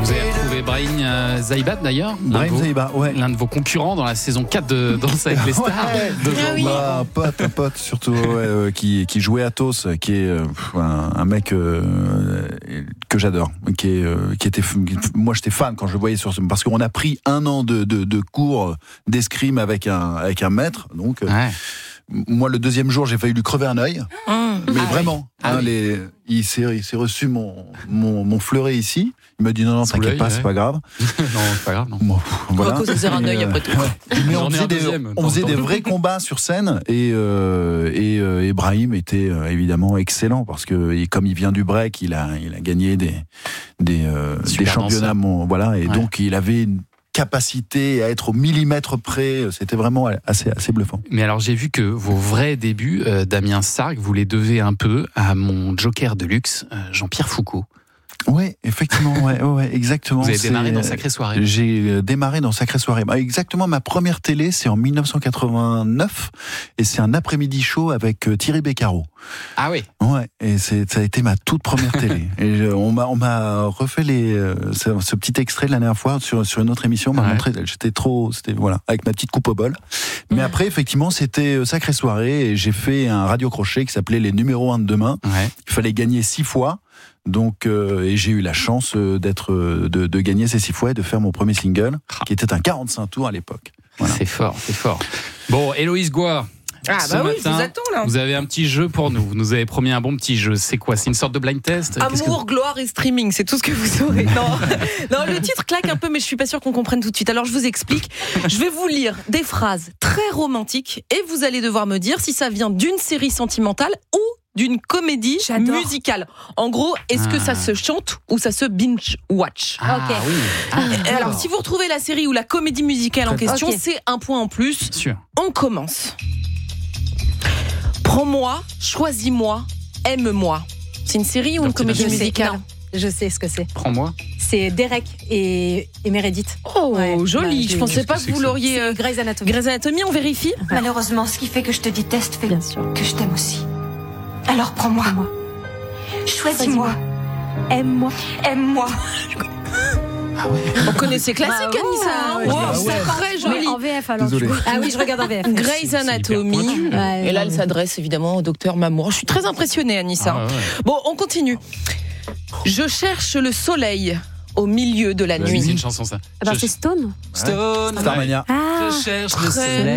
Vous avez retrouvé Brahim Zaïbat d'ailleurs, Brahim Zaïbat, ouais. L'un de vos concurrents dans la saison 4 de Danse avec les stars. Un pote surtout, qui jouait Athos, qui est un mec que j'adore, qui était, moi j'étais fan quand je le voyais parce qu'on a pris 1 an de cours d'escrime avec un maître, donc. Moi, le 2e jour, j'ai failli lui crever un œil. Mais vraiment. Il s'est reçu mon fleuret ici. Il m'a dit non, t'inquiète pas, c'est pas grave. Non, c'est pas grave, non. Bon, voilà. C'est un œil après tout. Mais on faisait des vrais combats sur scène et Brahim était évidemment excellent parce que comme il vient du break, il a gagné des championnats, voilà, et donc il avait une capacité à être au millimètre près, c'était vraiment assez bluffant. Mais alors j'ai vu que vos vrais débuts, Damien Sargue, vous les devez un peu à mon joker de luxe, Jean-Pierre Foucault. Ouais, effectivement, ouais, exactement. Vous avez démarré dans Sacrée Soirée. J'ai démarré dans Sacrée Soirée. Exactement, ma première télé, c'est en 1989, et c'est un après-midi show avec Thierry Beccaro. Ah oui. Ouais, et ça a été ma toute première télé. Et on m'a refait ce petit extrait de la dernière fois sur une autre émission. On m'a montré, voilà, avec ma petite coupe au bol. Mais après, effectivement, c'était Sacrée Soirée, et j'ai fait un radio crochet qui s'appelait Les numéros 1 de demain. Ouais. Il fallait gagner 6 fois. Donc, et j'ai eu la chance de gagner ces 6 fois et de faire mon premier single, qui était un 45 tours à l'époque. Voilà. C'est fort. Bon, Héloïse Goua. Ce matin, je vous attends là. Vous avez un petit jeu pour nous. Vous nous avez promis un bon petit jeu. C'est quoi ? C'est une sorte de blind test ? Amour, gloire et streaming, c'est tout ce que vous saurez. Non, le titre claque un peu, mais je suis pas sûre qu'on comprenne tout de suite. Alors je vous explique. Je vais vous lire des phrases très romantiques et vous allez devoir me dire si ça vient d'une série sentimentale ou d'une comédie musicale. En gros, est-ce que ça se chante ou ça se binge-watch ? Alors, si vous retrouvez la série ou la comédie musicale en question, c'est un point en plus. Sûr. On commence. Prends-moi, choisis-moi, aime-moi. C'est une série ou une comédie musicale ? Non, je sais ce que c'est. Prends-moi. C'est Derek et Meredith. Oh, joli. Je pensais pas que vous l'auriez... Grey's Anatomy. Grey's Anatomy, on vérifie ? Malheureusement, ce qui fait que je te déteste fait que je t'aime aussi. Alors prends-moi. Choisis-moi. Aime-moi. Aime-moi. Ah ouais. On connaît ces classiques, Anissa. C'est très joli. En VF alors. Désolé. Ah oui, je regarde en VF. Grey's Anatomy. Et là, elle s'adresse évidemment au docteur Mamour. Je suis très impressionnée, Anissa. Bon, on continue. Je cherche le soleil au milieu de la nuit. C'est une chanson, ça. C'est Stone. Starmania. Ah, Je cherche le soleil.